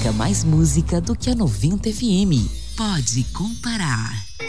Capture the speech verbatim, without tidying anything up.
ainda mais música do que a noventa F M. Pode comparar.